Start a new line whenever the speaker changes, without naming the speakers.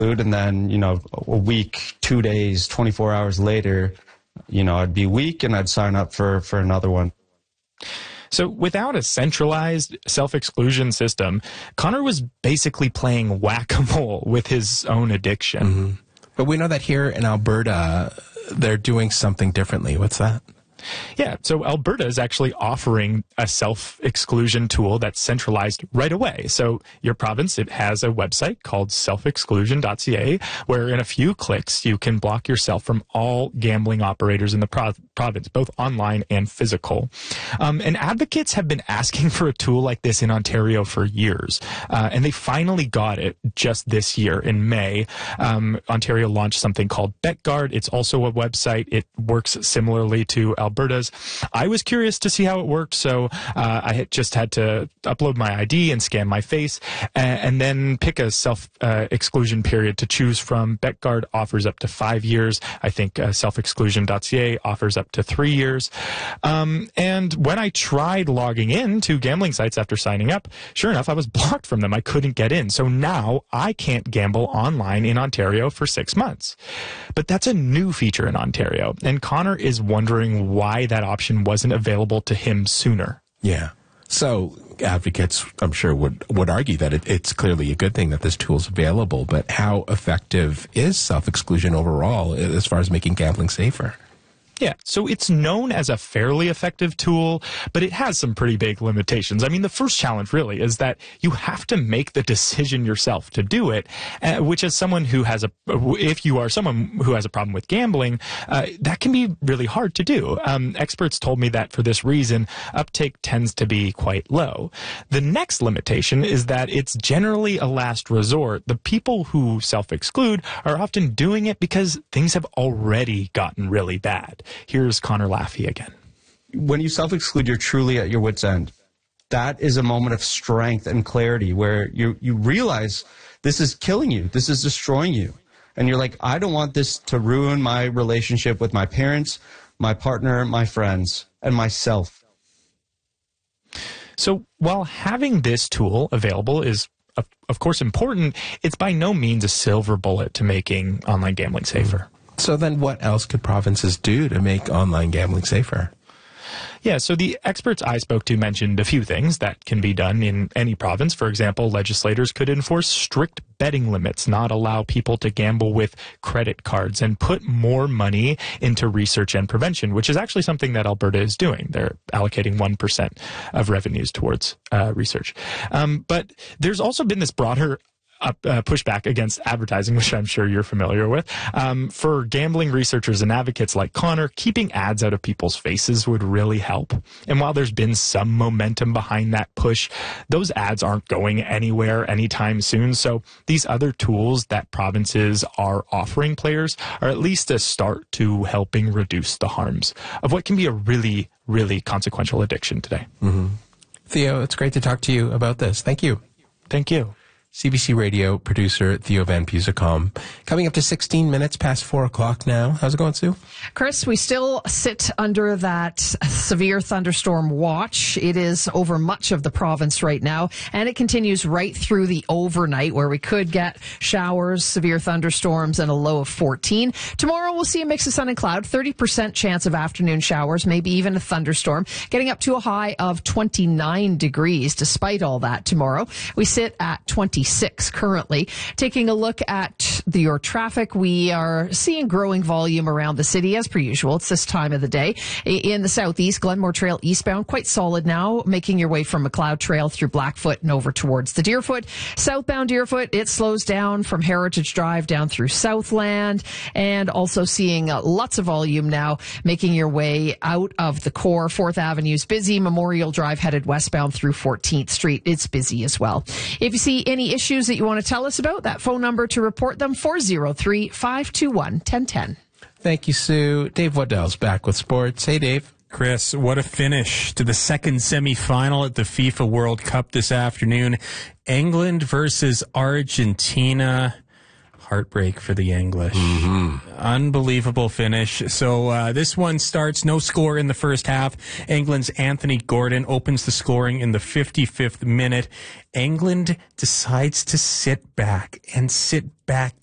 and then, a week, 2 days, 24 hours later, I'd be weak and I'd sign up for another one.
So without a centralized self-exclusion system, Connor was basically playing whack-a-mole with his own addiction.
Mm-hmm. But we know that here in Alberta, they're doing something differently. What's that?
Yeah, so Alberta is actually offering a self-exclusion tool that's centralized right away. So your province, it has a website called selfexclusion.ca, where in a few clicks you can block yourself from all gambling operators in the province, both online and physical. And advocates have been asking for a tool like this in Ontario for years, and they finally got it just this year in May. Ontario launched something called BetGuard. It's also a website. It works similarly to Alberta's. I was curious to see how it worked, so I just had to upload my ID and scan my face, and then pick a self-exclusion period to choose from. BetGuard offers up to 5 years. I think selfexclusion.ca offers up to 3 years. And when I tried logging in to gambling sites after signing up, sure enough, I was blocked from them. I couldn't get in. So now I can't gamble online in Ontario for 6 months. But that's a new feature in Ontario, and Connor is wondering why that option wasn't available to him sooner.
Yeah. So advocates, I'm sure, would argue that it's clearly a good thing that this tool's available, but how effective is self-exclusion overall as far as making gambling safer?
Yeah, so it's known as a fairly effective tool, but it has some pretty big limitations. I mean, the first challenge really is that you have to make the decision yourself to do it, which as someone who has if you are someone who has a problem with gambling, that can be really hard to do. Experts told me that for this reason, uptake tends to be quite low. The next limitation is that it's generally a last resort. The people who self-exclude are often doing it because things have already gotten really bad. Here's Connor Laffey again.
When you self-exclude, you're truly at your wit's end. That is a moment of strength and clarity where you realize this is killing you. This is destroying you. And you're like, I don't want this to ruin my relationship with my parents, my partner, my friends, and myself.
So while having this tool available is of course important, it's by no means a silver bullet to making online gambling safer.
So then what else could provinces do to make online gambling safer?
Yeah, so the experts I spoke to mentioned a few things that can be done in any province. For example, legislators could enforce strict betting limits, not allow people to gamble with credit cards, and put more money into research and prevention, which is actually something that Alberta is doing. They're allocating 1% of revenues towards research. But there's also been this broader pushback against advertising, which I'm sure you're familiar with. For gambling researchers and advocates like Connor, keeping ads out of people's faces would really help. And while there's been some momentum behind that push, those ads aren't going anywhere anytime soon. So these other tools that provinces are offering players are at least a start to helping reduce the harms of what can be a really, really consequential addiction today.
Mm-hmm. Theo, it's great to talk to you about this. Thank you.
Thank you.
CBC Radio producer Theo Van Pusicom. Coming up to 16 minutes past 4 o'clock now. How's it going, Sue?
Chris, we still sit under that severe thunderstorm watch. It is over much of the province right now, and it continues right through the overnight where we could get showers, severe thunderstorms, and a low of 14. Tomorrow we'll see a mix of sun and cloud, 30% chance of afternoon showers, maybe even a thunderstorm, getting up to a high of 29 degrees. Despite all that, tomorrow we sit at 26 currently. Taking a look at your traffic, we are seeing growing volume around the city as per usual. It's this time of the day. In the southeast, Glenmore Trail eastbound, quite solid now, making your way from McLeod Trail through Blackfoot and over towards the Deerfoot. Southbound Deerfoot, it slows down from Heritage Drive down through Southland, and also seeing lots of volume now making your way out of the core. 4th Avenue's busy. Memorial Drive headed westbound through 14th Street. It's busy as well. If you see any issues that you want to tell us about, that phone number to report them, 403-521-1010.
Thank you, Sue. Dave Waddell's back with sports. Hey, Dave.
Chris, what a finish to the second semifinal at the FIFA World Cup this afternoon. England versus Argentina. Heartbreak for the English. Mm-hmm. Unbelievable finish. So this one starts, no score in the first half. England's Anthony Gordon opens the scoring in the 55th minute. England decides to sit back